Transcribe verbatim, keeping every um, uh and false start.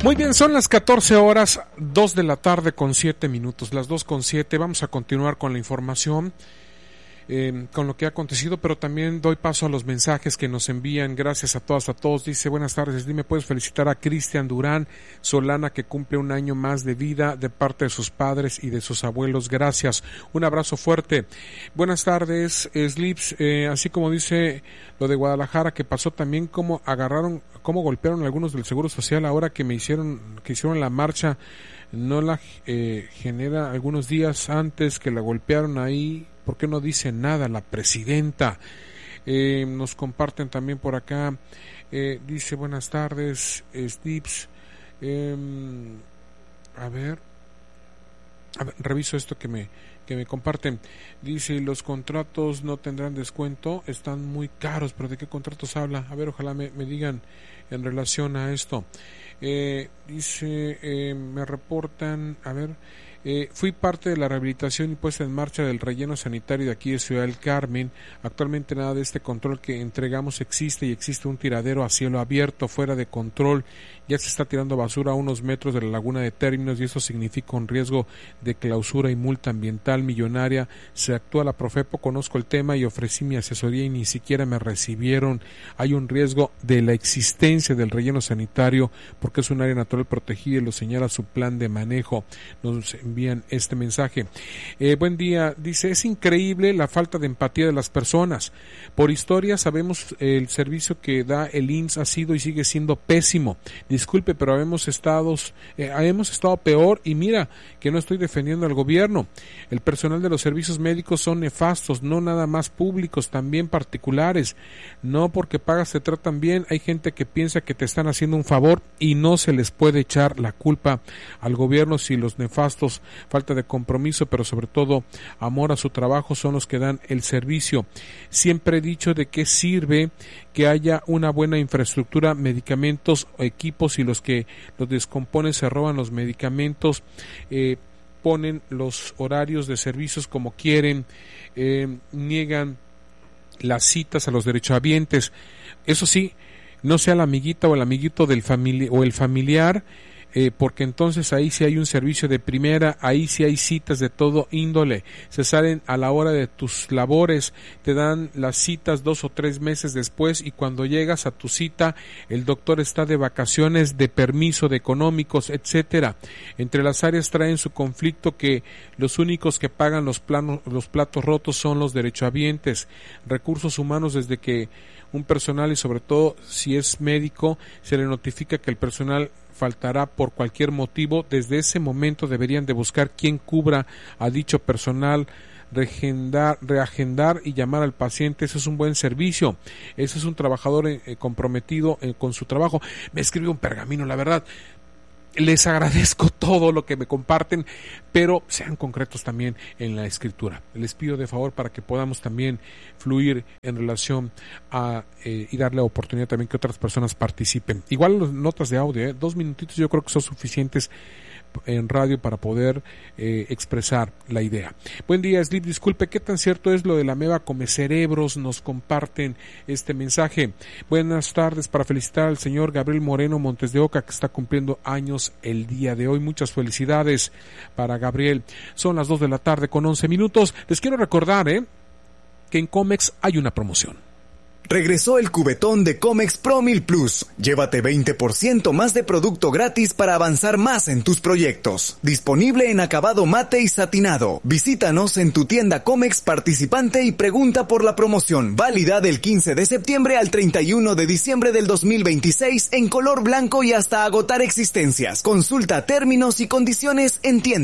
Muy bien, son las catorce horas, dos de la tarde con siete minutos, las dos con siete. Vamos a continuar con la información, eh, con lo que ha acontecido, pero también doy paso a los mensajes que nos envían. Gracias a todas, a todos. Dice, buenas tardes, dime, ¿puedes felicitar a Cristian Durán Solana, que cumple un año más de vida de parte de sus padres y de sus abuelos? Gracias. Un abrazo fuerte. Buenas tardes, Slips. Eh, así como dice lo de Guadalajara, que pasó también, como agarraron, cómo golpearon a algunos del Seguro Social ahora que me hicieron, que hicieron la marcha, no la eh, genera algunos días antes que la golpearon ahí. ¿Por qué no dice nada la presidenta? Eh, nos comparten también por acá, eh, dice, buenas tardes, Slips. Eh, a ver, a ver, reviso esto que me que me comparten. Dice, los contratos no tendrán descuento, están muy caros, pero ¿de qué contratos habla? A ver, ojalá me, me digan en relación a esto. Eh, dice, eh, me reportan, a ver, eh, fui parte de la rehabilitación y puesta en marcha del relleno sanitario de aquí de Ciudad del Carmen. Actualmente nada de este control que entregamos existe, y existe un tiradero a cielo abierto, fuera de control. Ya se está tirando basura a unos metros de la laguna de Términos, y eso significa un riesgo de clausura y multa ambiental millonaria. Se actúa la Profepo, conozco el tema y ofrecí mi asesoría y ni siquiera me recibieron. Hay un riesgo de la existencia del relleno sanitario porque es un área natural protegida y lo señala su plan de manejo. Nos envían este mensaje. Eh, buen día, dice, es increíble la falta de empatía de las personas. Por historia sabemos el servicio que da el I M S S ha sido y sigue siendo pésimo. Disculpe, pero hemos estado, eh, hemos estado peor, y mira que no estoy defendiendo al gobierno. El personal de los servicios médicos son nefastos, no nada más públicos, también particulares. No porque pagas te tratan bien. Hay gente que piensa que te están haciendo un favor y no se les puede echar la culpa al gobierno si los nefastos, falta de compromiso, pero sobre todo amor a su trabajo, son los que dan el servicio. Siempre he dicho de qué sirve que haya una buena infraestructura, medicamentos, equipos, y los que los descomponen se roban los medicamentos, eh, ponen los horarios de servicios como quieren, eh, niegan las citas a los derechohabientes. Eso sí, no sea la amiguita o el amiguito del famili- o el familiar, Eh, porque entonces ahí sí hay un servicio de primera, ahí sí hay citas de todo índole, se salen a la hora de tus labores, te dan las citas dos o tres meses después, y cuando llegas a tu cita el doctor está de vacaciones, de permiso, de económicos, etcétera. Entre las áreas traen su conflicto que los únicos que pagan los planos, los platos rotos son los derechohabientes. Recursos humanos, desde que un personal, y sobre todo si es médico, se le notifica que el personal faltará por cualquier motivo, desde ese momento deberían de buscar quién cubra a dicho personal, reagendar, reagendar y llamar al paciente. Ese es un buen servicio, ese es un trabajador eh, comprometido eh, con su trabajo. Me escribió un pergamino, la verdad. Les agradezco todo lo que me comparten, pero sean concretos también en la escritura. Les pido de favor para que podamos también fluir en relación a eh, y darle oportunidad también que otras personas participen. Igual las notas de audio, ¿eh? dos minutitos yo creo que son suficientes en radio para poder eh, expresar la idea. Buen día, Slip, disculpe, ¿qué tan cierto es lo de la ameba come cerebros? Nos comparten este mensaje. Buenas tardes, para felicitar al señor Gabriel Moreno Montes de Oca, que está cumpliendo años el día de hoy. Muchas felicidades para Gabriel. Son las dos de la tarde con once minutos. Les quiero recordar eh, que en Comex hay una promoción. Regresó el cubetón de Comex Pro mil Plus. Llévate veinte por ciento más de producto gratis para avanzar más en tus proyectos. Disponible en acabado mate y satinado. Visítanos en tu tienda Comex participante y pregunta por la promoción. Válida del quince de septiembre al treinta y uno de diciembre del dos mil veintiséis en color blanco y hasta agotar existencias. Consulta términos y condiciones en tienda.